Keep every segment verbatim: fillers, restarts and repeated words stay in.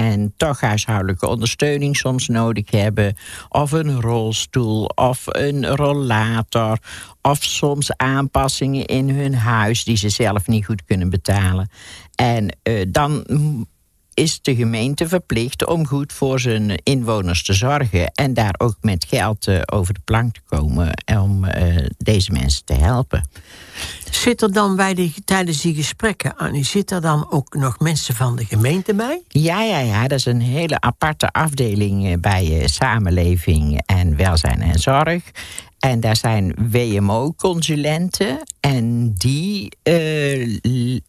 en toch huishoudelijke ondersteuning soms nodig hebben, of een rolstoel of een rollator, of soms aanpassingen in hun huis die ze zelf niet goed kunnen betalen. En uh, dan is de gemeente verplicht om goed voor zijn inwoners te zorgen en daar ook met geld uh, over de plank te komen om uh, deze mensen te helpen. Zit er dan bij die, tijdens die gesprekken, Annie, zit er dan ook nog mensen van de gemeente bij? Ja, ja, ja, dat is een hele aparte afdeling bij uh, samenleving en welzijn en zorg. En daar zijn W M O-consulenten en die Uh,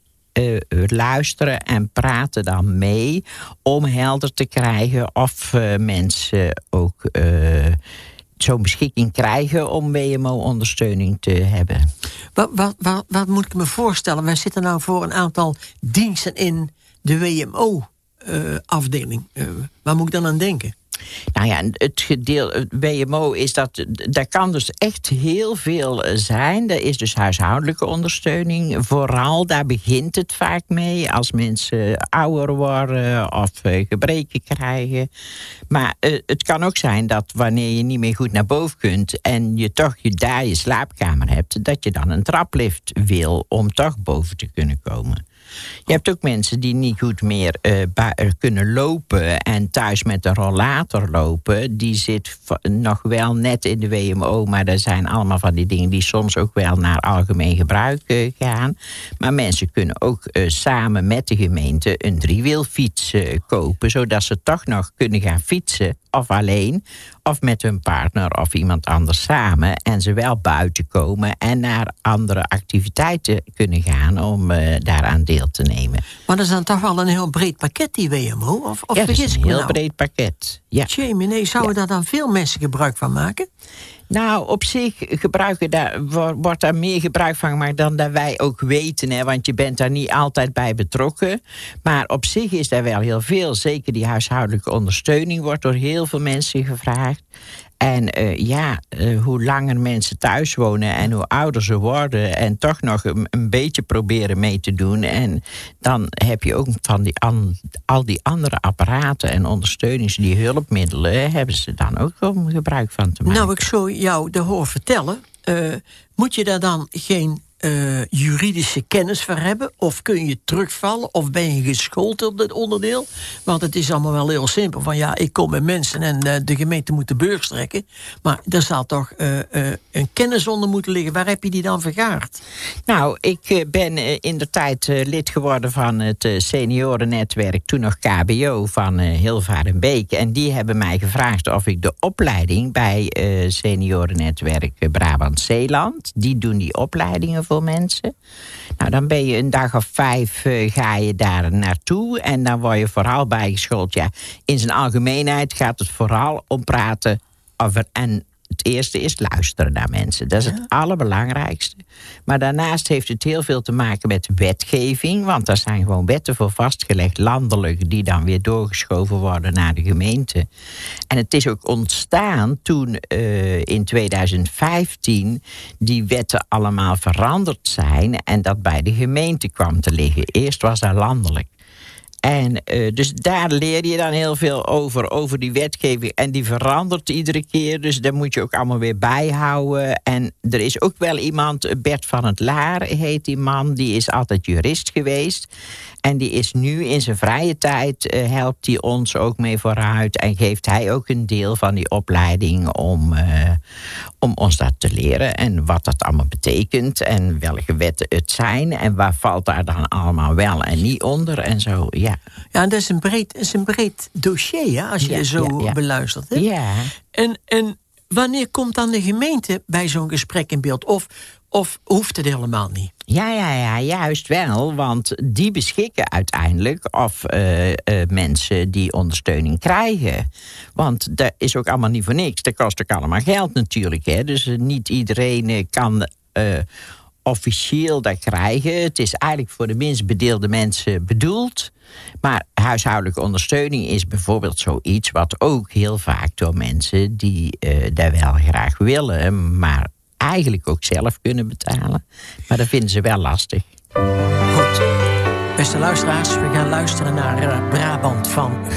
Uh, luisteren en praten dan mee om helder te krijgen of uh, mensen ook uh, zo'n beschikking krijgen om W M O-ondersteuning te hebben. Wat, wat, wat, wat moet ik me voorstellen? Wij zitten nou voor een aantal diensten in de W M O-afdeling. Uh, uh, waar moet ik dan aan denken? Nou ja, het gedeel, het W M O is dat, daar kan dus echt heel veel zijn. Er is dus huishoudelijke ondersteuning. Vooral, daar begint het vaak mee als mensen ouder worden of gebreken krijgen. Maar uh, het kan ook zijn dat wanneer je niet meer goed naar boven kunt en je toch je, daar je slaapkamer hebt, dat je dan een traplift wil om toch boven te kunnen komen. Je hebt ook mensen die niet goed meer uh, bu- kunnen lopen en thuis met een rollator lopen. Die zit v- nog wel net in de W M O, maar er zijn allemaal van die dingen die soms ook wel naar algemeen gebruik uh, gaan. Maar mensen kunnen ook uh, samen met de gemeente een driewielfiets uh, kopen, zodat ze toch nog kunnen gaan fietsen, of alleen, of met hun partner of iemand anders samen. En ze wel buiten komen en naar andere activiteiten kunnen gaan om uh, daaraan deel te nemen. Maar dat is dan toch wel een heel breed pakket, die W M O? Of, of ja, dat is een heel nou? breed pakket. Ja. Tjee, meneer, zouden ja. daar dan veel mensen gebruik van maken? Nou, op zich gebruiken daar, wordt daar meer gebruik van gemaakt dan dat wij ook weten. Hè, want je bent daar niet altijd bij betrokken. Maar op zich is daar wel heel veel. Zeker die huishoudelijke ondersteuning wordt door heel veel mensen gevraagd. En uh, ja, uh, hoe langer mensen thuis wonen en hoe ouder ze worden en toch nog een, een beetje proberen mee te doen. En dan heb je ook van die an, al die andere apparaten en ondersteunings, die hulpmiddelen, hebben ze dan ook om gebruik van te maken. Nou, ik zo jou de hoor vertellen, uh, moet je daar dan geen Uh, juridische kennis voor hebben? Of kun je terugvallen? Of ben je geschoold op dit onderdeel? Want het is allemaal wel heel simpel. Van ja, ik kom met mensen en uh, de gemeente moet de beurs trekken. Maar er zal toch uh, uh, een kennis onder moeten liggen. Waar heb je die dan vergaard? Nou, ik uh, ben uh, in de tijd uh, lid geworden van het uh, seniorennetwerk, toen nog K B O, van uh, Hilvarenbeek. En die hebben mij gevraagd of ik de opleiding bij uh, seniorennetwerk uh, Brabant-Zeeland, die doen die opleidingen voor mensen. Nou, dan ben je een dag of vijf, uh, ga je daar naartoe en dan word je vooral bijgeschoold. Ja, in zijn algemeenheid gaat het vooral om praten over, en het eerste is luisteren naar mensen. Dat is het allerbelangrijkste. Maar daarnaast heeft het heel veel te maken met wetgeving, want daar zijn gewoon wetten voor vastgelegd, landelijk, die dan weer doorgeschoven worden naar de gemeente. En het is ook ontstaan toen uh, in tweeduizend vijftien die wetten allemaal veranderd zijn en dat bij de gemeente kwam te liggen. Eerst was dat landelijk. En uh, dus daar leer je dan heel veel over, over die wetgeving. En die verandert iedere keer, dus daar moet je ook allemaal weer bijhouden. En er is ook wel iemand, Bert van het Laar heet die man, die is altijd jurist geweest. En die is nu in zijn vrije tijd, uh, helpt hij ons ook mee vooruit. En geeft hij ook een deel van die opleiding om, uh, om ons dat te leren. En wat dat allemaal betekent. En welke wetten het zijn. En waar valt daar dan allemaal wel en niet onder. En zo, ja. Ja, dat is een breed, is een breed dossier, hè, als je ja, het zo ja, ja. beluistert. Hè? Ja. En, en wanneer komt dan de gemeente bij zo'n gesprek in beeld? Of, of hoeft het helemaal niet? Ja, ja, ja, juist wel. Want die beschikken uiteindelijk of uh, uh, mensen die ondersteuning krijgen. Want dat is ook allemaal niet voor niks. Dat kost ook allemaal geld natuurlijk. Hè? Dus uh, niet iedereen uh, kan uh, officieel dat krijgen. Het is eigenlijk voor de minst bedeelde mensen bedoeld. Maar huishoudelijke ondersteuning is bijvoorbeeld zoiets wat ook heel vaak door mensen die uh, dat wel graag willen, maar eigenlijk ook zelf kunnen betalen. Maar dat vinden ze wel lastig. Goed. Beste luisteraars, we gaan luisteren naar uh, Brabant van